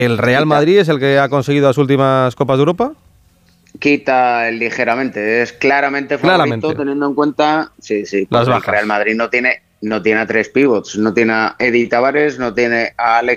¿El Real Madrid es el que ha conseguido las últimas Copas de Europa? Quita ligeramente, es claramente favorito teniendo en cuenta las bajas. el Real Madrid no tiene a 3 pivots, no tiene a Eddie Tavares, no tiene a